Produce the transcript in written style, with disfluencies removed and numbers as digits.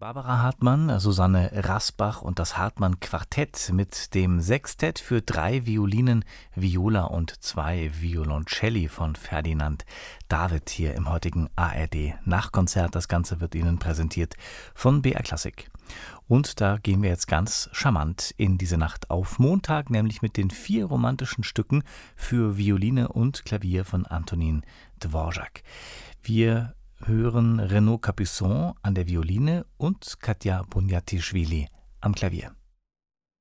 Barbara Hartmann, Susanne Rasbach und das Hartmann-Quartett mit dem Sextett für 3 Violinen, Viola und 2 Violoncelli von Ferdinand David hier im heutigen ARD-Nachkonzert. Das Ganze wird Ihnen präsentiert von BR Klassik. Und da gehen wir jetzt ganz charmant in diese Nacht auf Montag, nämlich mit den 4 romantischen Stücken für Violine und Klavier von Antonin Dvorak. Wir hören Renaud Capuçon an der Violine und Katja Bunjatischvili am Klavier.